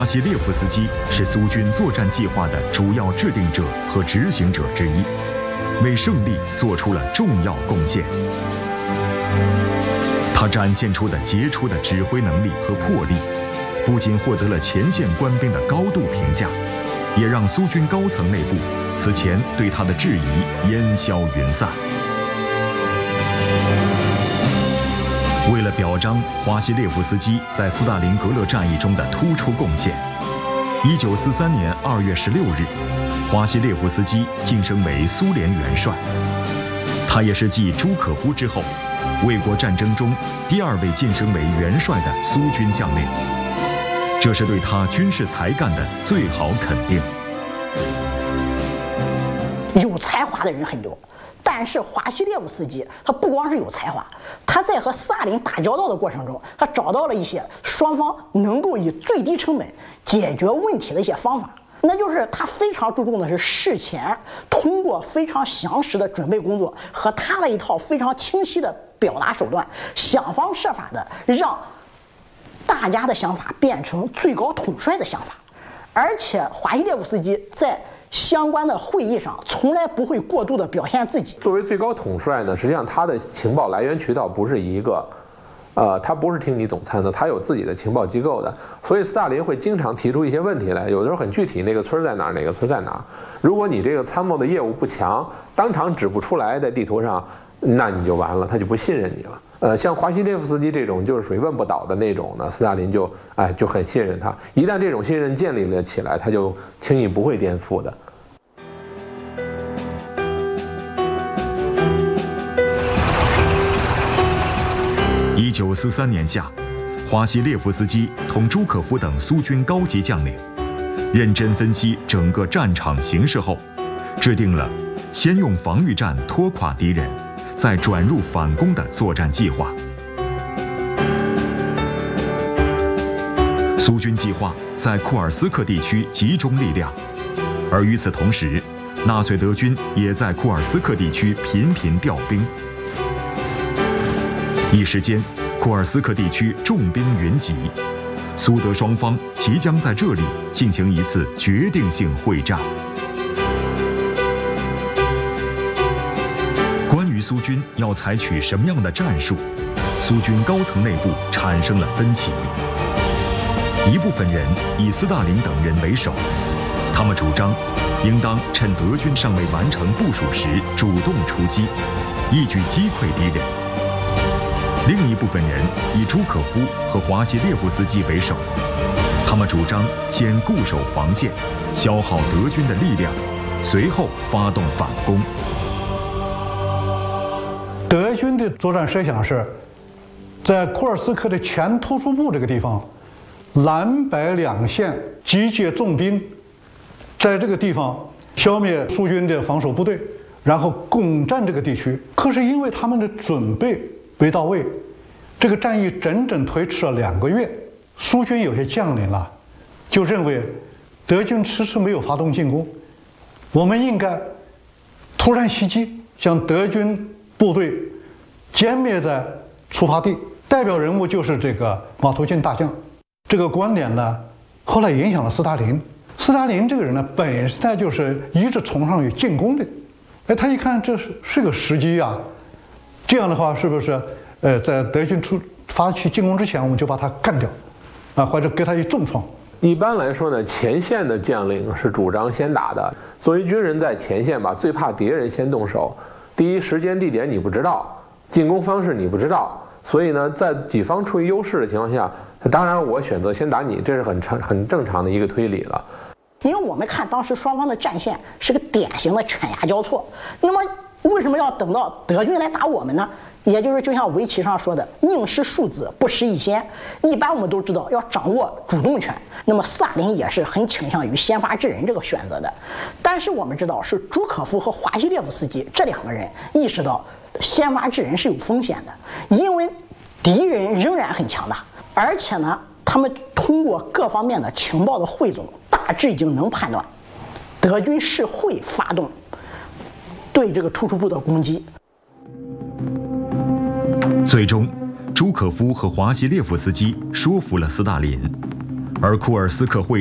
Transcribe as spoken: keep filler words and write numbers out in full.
华西列夫斯基是苏军作战计划的主要制定者和执行者之一，为胜利做出了重要贡献。他展现出的杰出的指挥能力和魄力，不仅获得了前线官兵的高度评价，也让苏军高层内部此前对他的质疑烟消云散。为了表彰华西列夫斯基在斯大林格勒战役中的突出贡献，一九四三年二月十六日，华西列夫斯基晋升为苏联元帅。他也是继朱可夫之后，卫国战争中第二位晋升为元帅的苏军将领，这是对他军事才干的最好肯定。 有才华的人很多，但是华西列夫斯基他不光是有才华，他在和斯大林打交道的过程中，他找到了一些双方能够以最低成本解决问题的一些方法。那就是他非常注重的是事前通过非常详实的准备工作和他的一套非常清晰的表达手段，想方设法的让大家的想法变成最高统帅的想法。而且华西列夫斯基在相关的会议上从来不会过度的表现自己。 作为最高统帅呢，实际上他的情报来源渠道不是一个。呃，他不是听你总参的，他有自己的情报机构的，所以斯大林会经常提出一些问题来，有的时候很具体，哪个村在哪儿，哪个村在哪儿。如果你这个参谋的业务不强，当场指不出来在地图上，那你就完了，他就不信任你了。呃，像华西列夫斯基这种就是属于问不倒的那种呢，斯大林就哎就很信任他，一旦这种信任建立了起来，他就轻易不会颠覆的。 一九四三年夏，华西列夫斯基同朱可夫等苏军高级将领认真分析整个战场形势后，制定了先用防御战拖垮敌人，再转入反攻的作战计划。苏军计划在库尔斯克地区集中力量，而与此同时，纳粹德军也在库尔斯克地区频频调兵。一时间，库尔斯克地区重兵云集，苏德双方即将在这里进行一次决定性会战。关于苏军要采取什么样的战术，苏军高层内部产生了分歧。一部分人以斯大林等人为首，他们主张应当趁德军尚未完成部署时主动出击，一举击溃敌人。另一部分人以朱可夫和华西列夫斯基为首，他们主张先固守防线，消耗德军的力量，随后发动反攻。 德军的作战设想是，在库尔斯克的前突出部这个地方，蓝白两线集结重兵，在这个地方消灭苏军的防守部队，然后攻占这个地区。可是因为他们的准备没到位，这个战役整整推迟了两个月。苏军有些将领啊，就认为德军迟迟没有发动进攻，我们应该突然袭击，将德军部队歼灭在出发地。代表人物就是这个马图金大将。这个观点呢，后来影响了斯大林。斯大林这个人呢，本身他就是一直崇尚于进攻的。哎，他一看这是是个时机啊，这样的话是不是？呃，在德军出发起进攻之前，我们就把他干掉，啊，或者给他一重创。 一般来说呢，前线的将领是主张先打的。作为军人在前线吧，最怕敌人先动手。第一，时间地点你不知道，进攻方式你不知道，所以呢，在己方处于优势的情况下，当然我选择先打你，这是很常很正常的一个推理了。 因为我们看当时双方的战线是个典型的犬牙交错，那么为什么要等到德军来打我们呢？也就是就像围棋上说的“宁失数子，不失一先”。一般我们都知道要掌握主动权，那么斯大林也是很倾向于先发制人这个选择的。但是我们知道是朱可夫和华西列夫斯基这两个人意识到先发制人是有风险的，因为敌人仍然很强大，而且呢，他们通过各方面的情报的汇总，大致已经能判断德军是会发动对这个突出部的攻击。 最终，朱可夫和华西列夫斯基说服了斯大林， 而库尔斯克会